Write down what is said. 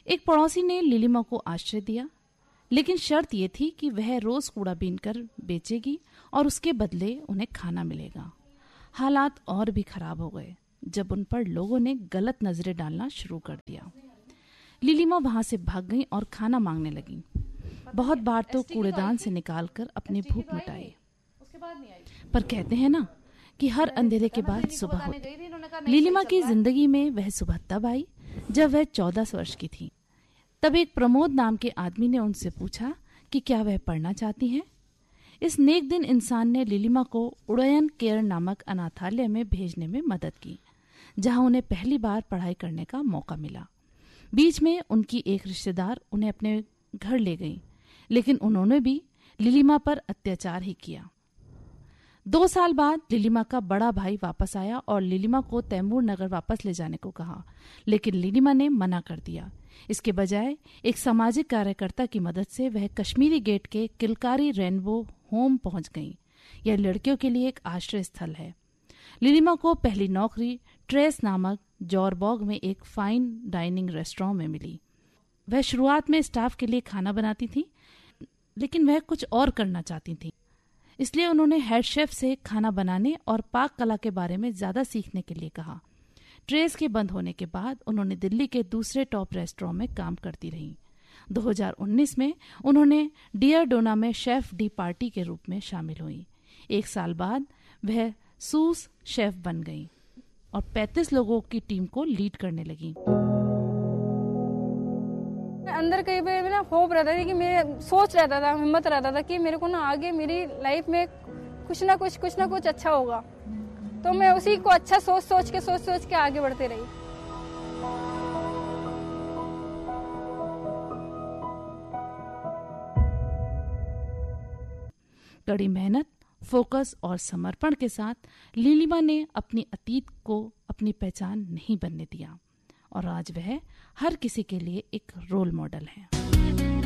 एक पड़ोसी ने लीलिमा को आश्रय दिया, लेकिन शर्त यह थी कि वह रोज कूड़ा बीनकर बेचेगी और उसके बदले उन्हें खाना मिलेगा। हालात और भी खराब हो गए जब उन पर लोगों ने गलत नजरें डालना शुरू कर दिया। लीलिमा वहां से भाग गई और खाना मांगने लगी। बहुत बार तो कूड़ेदान से निकालकर अपनी भूख मिटाई, पर कहते हैं ना कि हर अंधेरे के बाद सुबह होती। लीलिमा की जिंदगी में वह सुबह तब आई जब वह 14 वर्ष की थी। तब एक प्रमोद नाम के आदमी ने उनसे पूछा कि क्या वह पढ़ना चाहती हैं। इस नेक दिन इंसान ने लीलिमा को उड़यन केयर नामक अनाथालय में भेजने में मदद की, जहां उन्हें पहली बार पढ़ाई करने का मौका मिला। बीच में उनकी एक रिश्तेदार उन्हें अपने घर ले गई, लेकिन उन्होंने भी लीलिमा पर अत्याचार ही किया। 2 साल बाद लीलिमा का बड़ा भाई वापस आया और लीलिमा को तैमूर नगर वापस ले जाने को कहा, लेकिन लीलिमा ने मना कर दिया। इसके बजाय एक सामाजिक कार्यकर्ता की मदद से वह कश्मीरी गेट के किलकारी रेनबो होम पहुंच गई। यह लड़कियों के लिए एक आश्रय स्थल है। लीलिमा को पहली नौकरी ट्रेस नामक जॉरबॉग में एक फाइन डाइनिंग रेस्टोरेंट में मिली। वह शुरुआत में स्टाफ के लिए खाना बनाती थी, लेकिन वह कुछ और करना चाहती थी। इसलिए उन्होंने हेड शेफ से खाना बनाने और पाक कला के बारे में ज्यादा सीखने के लिए कहा। ट्रेस के बंद होने के बाद उन्होंने दिल्ली के दूसरे टॉप रेस्टोरेंट में काम करती रहीं। 2019 में उन्होंने डियर डोना में शेफ डी पार्टी के रूप में शामिल हुई। 1 साल बाद वह सूस शेफ बन गई और 35 लोगों की टीम को लीड करने लगी। अंदर कई बार ना होप रहता था कि मेरे सोच रहता था, हिम्मत रहता था कि मेरे को ना आगे मेरी लाइफ में कुछ ना कुछ अच्छा होगा। तो मैं उसी को अच्छा सोच के आगे बढ़ती रही। कड़ी मेहनत, फोकस और समर्पण के साथ लीलिमा ने अपनी अतीत को अपनी पहचान नहीं बनने दिया और आज वह हर किसी के लिए एक रोल मॉडल है।